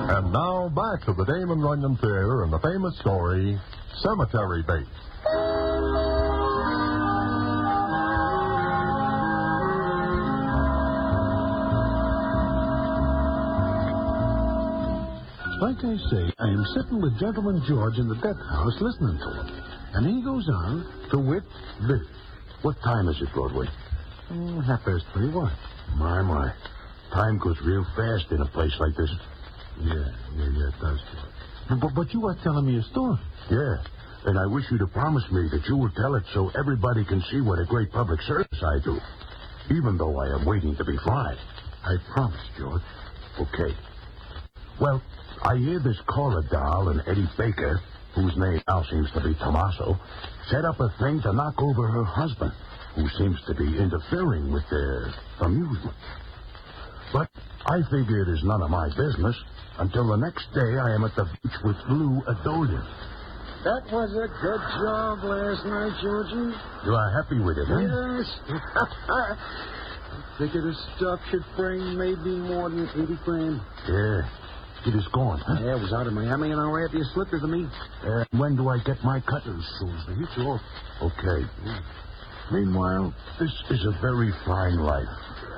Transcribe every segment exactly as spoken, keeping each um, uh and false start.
And now, back to the Damon Runyon Theater and the famous story, Cemetery Bait. Like I say, I am sitting with Gentleman George in the death house listening to him. And he goes on to wit this. What time is it, Broadway? Oh, half past three, what? My, my. Time goes real fast in a place like this. Yeah, yeah, yeah, it does, George. But, but you are telling me a story. Yeah, and I wish you to promise me that you will tell it so everybody can see what a great public service I do, even though I am waiting to be fried. I promise, George. Okay. Well, I hear this Cora doll and Eddie Baker, whose name now seems to be Tommaso, set up a thing to knock over her husband, who seems to be interfering with their amusement. But I figure it is none of my business until the next day I am at the beach with Lou Adolia. That was a good job last night, Georgie. You are happy with it, huh? Yes. I figure the stuff should bring maybe more than eighty grand. Yeah. It is gone, huh? Yeah, it was out of Miami an hour after you slipped it to me. Uh, when do I get my cut? As soon as they hit you off. Okay. Yeah. Meanwhile, this is a very fine life.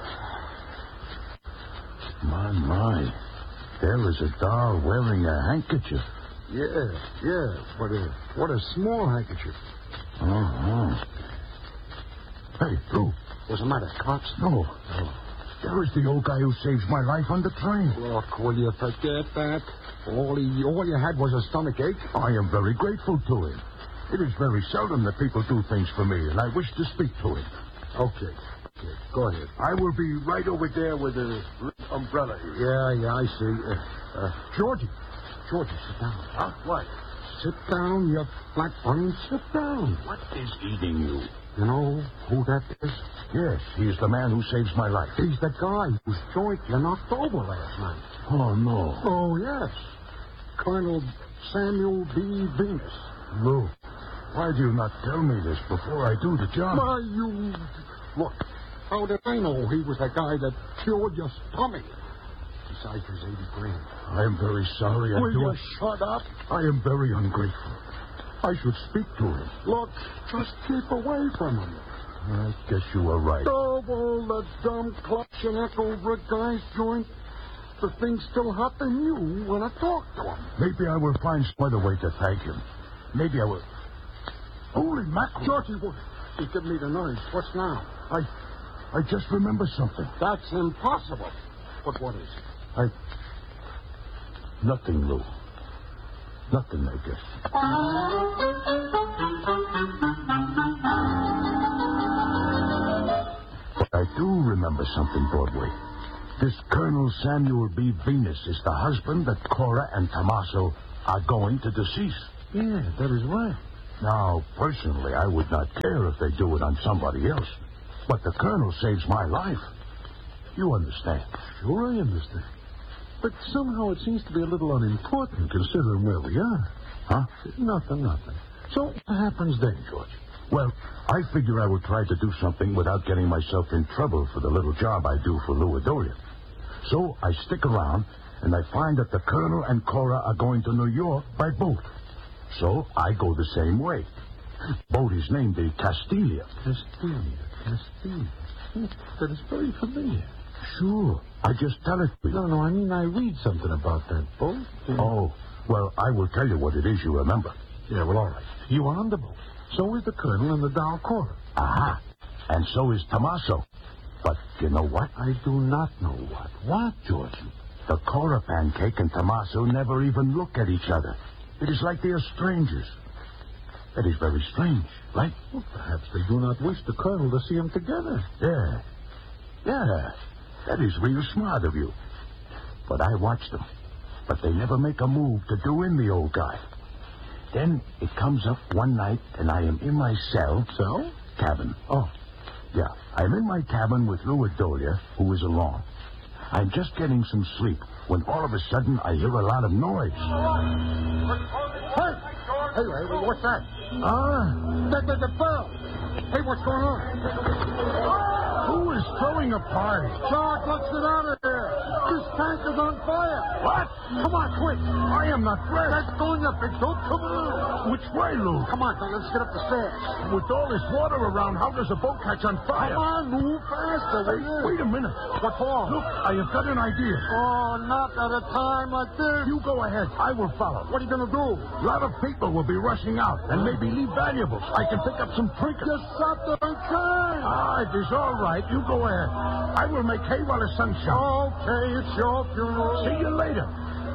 My, my. There is a doll wearing a handkerchief. Yeah, yeah. What a, what a small handkerchief. Uh-huh. Hey, Lou. What's the matter, cops? No. Oh. There is the old guy who saves my life on the train. Look, will you forget that? All, he, all you had was a stomach ache. I am very grateful to him. It is very seldom that people do things for me, and I wish to speak to him. Okay. Okay, go ahead. I will be right over there with a umbrella here. Yeah, yeah, I see. Uh, uh, Georgie. Georgie, sit down. Huh? What? Sit down, you flat brain. Sit down. What is eating you? You know who that is? Yes, he is the man who saves my life. He's the guy whose joint you knocked over last night. Oh, no. Oh, yes. Colonel Samuel B. Venus. Lou, why do you not tell me this before I do the job? Why, you... Look, how did I know he was the guy that cured your stomach? Besides his eighty grand. I am very sorry. I Will do you it. shut up? I am very ungrateful. I should speak to him. Look, just keep away from him. I guess you are right. Oh, all the dumb clutching echo over a guy's joint. The thing's still hot than you when I talk to him. Maybe I will find some other way to thank him. Maybe I will... Holy mackerel. Georgie, what? You give me the noise. What's now? I... I just remember something. That's impossible. But what is it? I... Nothing, Lou. Nothing, I guess. But I do remember something, Broadway. This Colonel Samuel B. Venus is the husband that Cora and Tommaso are going to decease. Yeah, that is right. Now, personally, I would not care if they do it on somebody else. But the Colonel saves my life. You understand? Sure, I understand. But somehow it seems to be a little unimportant considering where we are. Huh? Nothing, nothing. So what happens then, George? Well, I figure I will try to do something without getting myself in trouble for the little job I do for Lou Adolia. So I stick around, and I find that the Colonel and Cora are going to New York by boat. So I go the same way. Boat is named the Castilia. Castilia, Castilia. That is very familiar. Sure. I just tell it to you. No, no, I mean I read something about that boat. Yeah. Oh, well, I will tell you what it is you remember. Yeah, well, all right. You are on the boat. So is the Colonel and the doll Cora. Aha. And so is Tommaso. But you know what? I do not know what. What, Georgie? The Cora pancake and Tommaso never even look at each other. It is like they are strangers. That is very strange, right? Well, perhaps they do not wish the Colonel to see them together. Yeah. Yeah. That is real smart of you. But I watch them. But they never make a move to do in the old guy. Then it comes up one night, and I am in my cell. Cell? Cabin. Oh. Yeah, I'm in my cabin with Lou Adolia, who is along. I'm just getting some sleep when all of a sudden I hear a lot of noise. Hey! Hey, hey, what's that? Ah. The, the, the bell. Hey, what's going on? Who is throwing a party? George, let's get out of here. This tank is on fire. What? Come on, quick. I am not fresh. That's going up, Big Dope. Come on. Which way, Lou? Come on, son. Let's get up the stairs. With all this water around, how does a boat catch on fire? Come on, move faster. Hey, wait a minute. What for? Look, I have got an idea. Oh, not at a time like this. You go ahead. I will follow. What are you going to do? A lot of people will be rushing out and maybe leave valuables. I can pick up some trinkets. You sat there in time. Ah, it is all right. You go ahead. I will make hay while the sun shines. Okay, it's your funeral. See you later.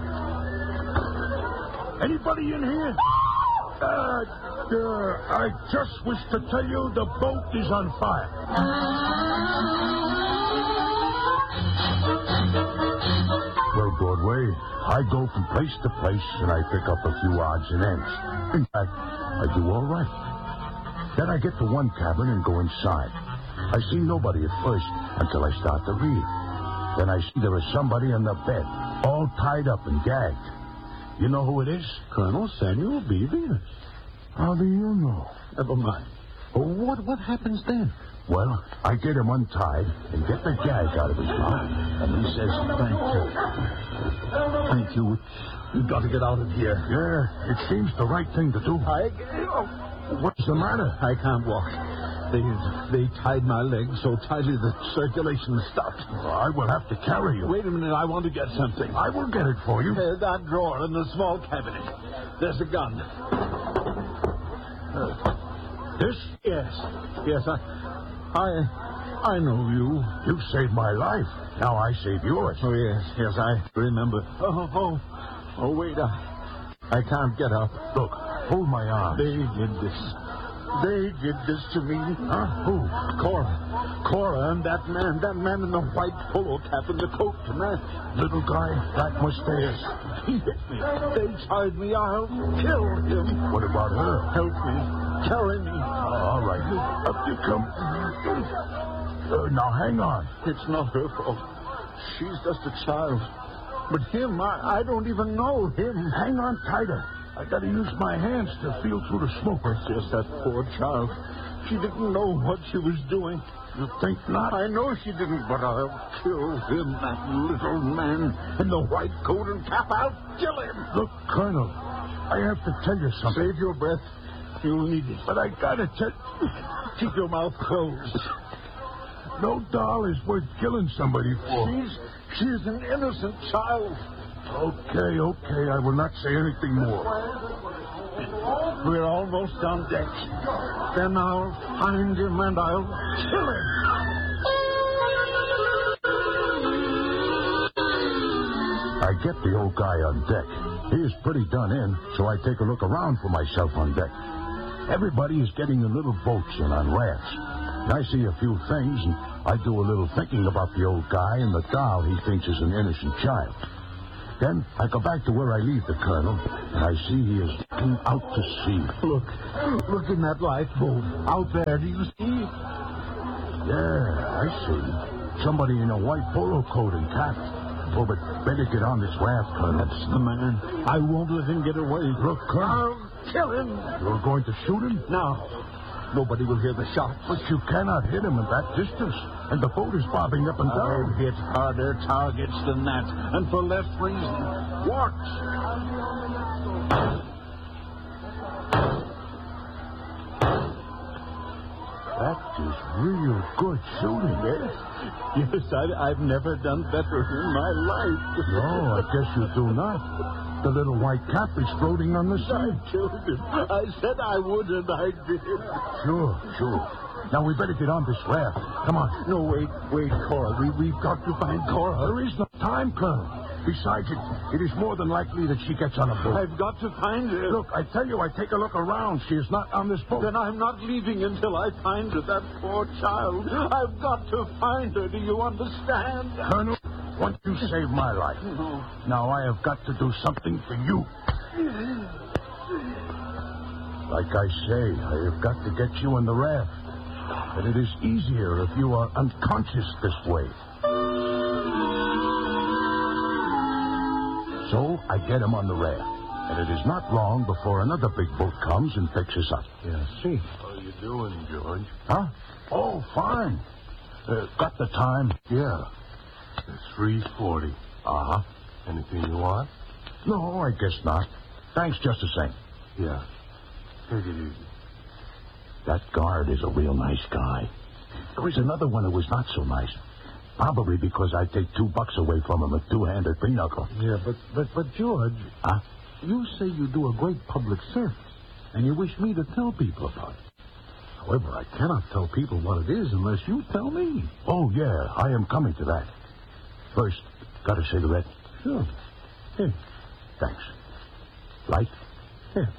Anybody in here? Uh, uh, I just wish to tell you the boat is on fire. Well, Broadway, I go from place to place and I pick up a few odds and ends. In fact, I do all right. Then I get to one cabin and go inside. I see nobody at first until I start to read. Then I see there is somebody on the bed, all tied up and gagged. You know who it is? Colonel Samuel B. Venus. How do you know? Never mind. Oh, what, what happens then? Well, I get him untied and get the gag out of his mouth. And he says, Thank you. Thank you. You've got to get out of here. yeah, it seems the right thing to do. I... What's the matter? I can't walk. They they tied my legs so tightly the circulation stopped. I will have to carry you. Wait a minute, I want to get something. I will get it for you. Uh, that drawer in the small cabinet. There's a gun. Uh, This? yes, yes, I, I, I know you. You saved my life. Now I save yours. Oh yes, yes, I remember. Oh, oh, oh, wait, I, I can't get up. Look, hold my arm. They did this. They did this to me. Huh? Who? Cora. Cora and that man. That man in the white polo cap and the coat. Man. Little guy, black mustache. He hit me. They tied me. I'll kill him. What about her? Help me. Carry me. Oh, all right. Up you come. Uh, now, hang on. It's not her fault. She's just a child. But him, I, I don't even know him. Hang on tighter. I got to use my hands to feel through the smoke. Just that poor child. She didn't know what she was doing. You think not? I know she didn't, but I'll kill him, that little man in the white coat and cap. I'll kill him. Look, Colonel, I have to tell you something. Save your breath. You'll need it. But I got to tell... Keep your mouth closed. No doll is worth killing somebody for. She's, she's an innocent child. Okay, okay, I will not say anything more. We're almost on deck. Then I'll find him and I'll kill him. I get the old guy on deck. He is pretty done in, so I take a look around for myself on deck. Everybody is getting in little boats and on rafts. And I see a few things, and I do a little thinking about the old guy and the doll he thinks is an innocent child. Then I go back to where I leave the colonel, and I see he is looking out to sea. Look, look in that lifeboat. Out there, do you see? Yeah, I see. Somebody in a white polo coat and cap. Oh, but better get on this raft, Colonel. That's the man. I won't let him get away. Look, Colonel. I'll kill him. You're going to shoot him? Now. Nobody will hear the shot. But you cannot hit him at that distance. And the boat is bobbing up and down. I'll hit harder targets than that. And for less reason. Watch. That is real good shooting. Yes. Yes, I, I've never done better in my life. No, I guess you do not. The little white cap is floating on the I sea. killed him. I said I would, and I did. Sure, sure. Now, we better get on this raft. Come on. No, wait, wait, Cora. We, we've got to find Cora. There is no time, Colonel. Besides, it, it is more than likely that she gets on a boat. I've got to find her. Look, I tell you, I take a look around. She is not on this boat. Then I'm not leaving until I find her, that poor child. I've got to find her. Do you understand? Colonel, once you saved my life. No. Now I have got to do something for you. Like I say, I have got to get you on the raft. And it is easier if you are unconscious this way. So I get him on the raft. And it is not long before another big boat comes and picks us up. Yeah, see. How you doing, George? Huh? Oh, fine. Uh, got the time? Yeah. three forty. Uh-huh. Anything you want? No, I guess not. Thanks just the same. Yeah. Take it easy. That guard is a real nice guy. There was another one who was not so nice. Probably because I take two bucks away from him with two-handed pinochle. Yeah, but, but, but, George, Huh? you say you do a great public service, and you wish me to tell people about it. However, I cannot tell people what it is unless you tell me. Oh, yeah, I am coming to that. First, got a cigarette? Sure. Here. Thanks. Light? Here.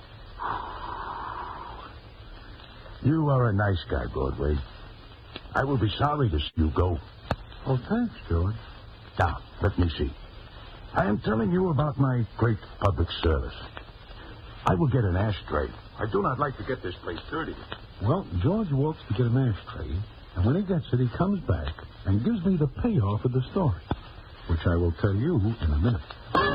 You are a nice guy, Broadway. I will be sorry to see you go. Oh, thanks, George. Now, let me see. I am telling you about my great public service. I will get an ashtray. I do not like to get this place dirty. Well, George walks to get an ashtray, and when he gets it, he comes back and gives me the payoff of the story, which I will tell you in a minute.